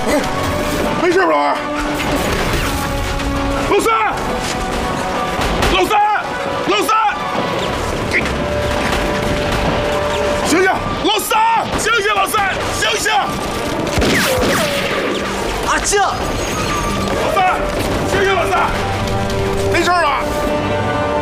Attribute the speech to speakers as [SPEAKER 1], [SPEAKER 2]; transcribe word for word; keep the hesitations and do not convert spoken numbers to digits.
[SPEAKER 1] 没事吧，老二？老三，老三，老三，醒醒，老三，醒醒，老三，醒醒！
[SPEAKER 2] 阿静，
[SPEAKER 1] 老三，醒醒，老三，没事吧？